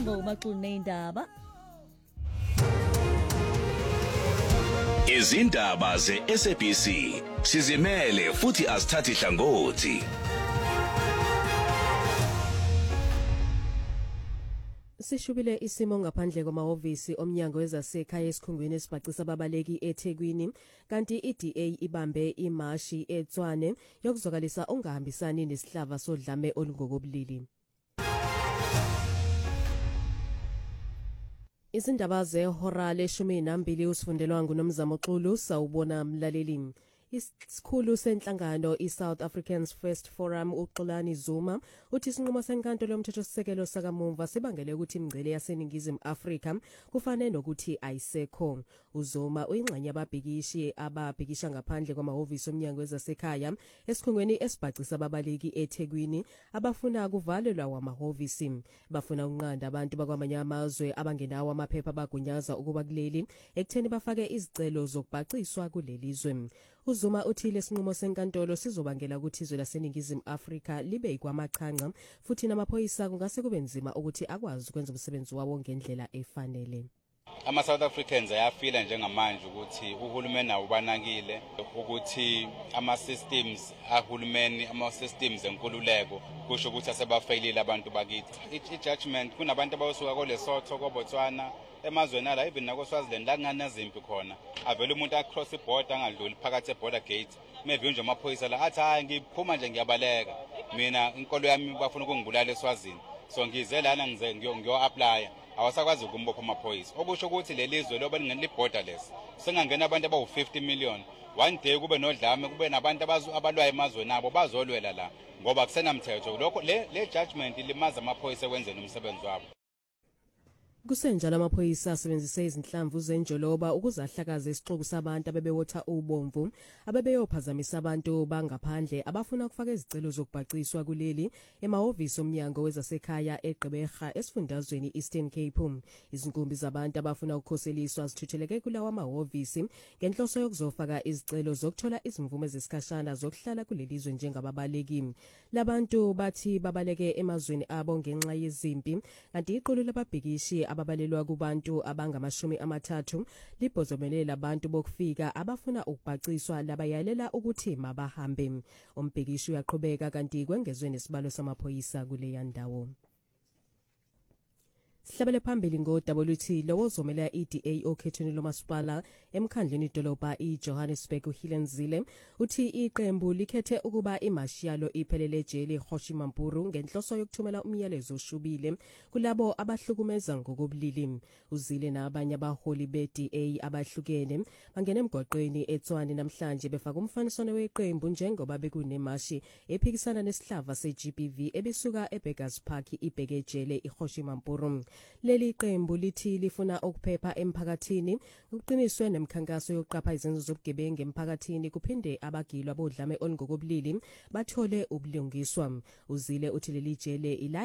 nango umaqulu neindaba. Izindaba ze-SABC sizimele futhi asithathi hlangothi. Sishubile isimo ngaphandle kwamahhovisi omnyango wezasekhaya esikhungweni esibhacisa ababaleki eThekwini kanti iDA ibambe imashi eTshwane yokuzwakalisa ongahambisani nesihlava sodlame olungokobulili. Izindaba zehora le-12 usifundelwa nguNomzamo Xulu sawubona mlaleli. Isikhulu senhlangano iSouth Africans First Forum uXolani Zuma uthi isinqumo senkantolo yomthethosisekelo sakamumva sibangele ukuthi imingcele yaseningizimu Afrika kufanele nokuthi ayisekho. uZuma uyingxenye yababhikishi ababhikisha ngaphandle kwamahhovisi omnyango wezasekhaya esikhungweni esibhacisa ababaleki eThekwini abafuna kuvalelwa wamahhovisi. Bafuna ukunqanda abantu bakwamanye amazwe abangenawo amaphepha abagunyaza ukuba kuleli ekutheni bafake izicelo zokubhaciswa kulelizwe. uZuma uthi lesinqumo senkantolo sizobangela ukuthi izwe laseningizimu Afrika libe kwamaqhanqa futhi namaphoyisa kungase kube nzima ukuthi akwazi ukwenza umsebenzi wawo ngendlela efanele. Ama-South Africans ayafila njengamanje ukuthi uhulumeni awubanakile ukuthi ama-systems ahulumeni ama-systems enkululeko kusho ukuthi asebafeyilile abantu bakithi. I-judgment kunabantu abasuka koLesotho koBotswana emazweni ala even nakoSwaziland la kunganazimpi khona avele umuntu across iborder angadluli phakathi eborder gate maybe nje amaphoyisa la athi hayi ngiphuma nje ngiyabaleka mina inkolo yami bafuna ukungibulala eSwazini so ngize lana ngize ngiyo-apply awasakwazi ukumbopha amaphoyisa okusho ukuthi lelizwe loba lingeli-borderless sengangena abantu abawu-50 million one day kube nodlame kube nabantu abalwayo emazweni abo bazolwela la ngoba kusenamthetho lokho le judgment ilimaza amaphoyisa ekwenzeni umsebenzi wabo. Kusenjalo amaphoyisa asebenzise izinhlamvu zenjoloba ukuzahlakaza isixuku sabantu abebewotha ubomvu abebeyophazamisa abantu bangaphandle abafuna ukufaka izicelo zokubhaciswa kuleli emahhovisi omnyango wezasekhaya eGqeberha esifundazweni Eastern Cape. Izinkumbi zabantu abafuna ukukhoseliswa zithutheleke kulawa amahhovisi ngenhloso yokuzofaka izicelo zokuthola izimvume zesikhashana zokuhlala kulelizwe njengababaleki. Labantu bathi babaleke emazweni abo ngenxa yezimpi kanti iqulu lababhikishi ababalelwa kubantu abangama-30 libhozomelela abantu bokufika abafuna ukubhaciswa labayalela ukuthi mabahambe. Umbhikishi uyaqhubeka kanti kwengezwe nesibalo samaphoyisa kuleya ndawo. Sihlabele phambili ngo-WT lowo ozomela iDA okhethweni lomasipala emkhandleni idolobha iJohannesburg uHilen uthi iqembu likhethe ukuba imashi yalo iphelele ejele eGoshimampuru ngenhloso yokuthumela umyalezo oshubile kulabo abahlukumeza ngokobulili. Uzile nabanye abaholi beDA abahlukene bangena emgwaqweni eTshwane namhlanje befaka umfaniswano weqembu njengoba bekunemashi ephikisana nesihlava seGBV ebisuka eBeggars Park ibheke ejele eGoshimampuru. Leli qembu lithi lifuna ukuphepha emphakathini ukuqiniswe nemikhankaso yokuqapha izenzo zobugebengu emphakathini kuphinde abagilwa bodlame olungokobulili bathole ubulungiswa. Uzile uthi leli jele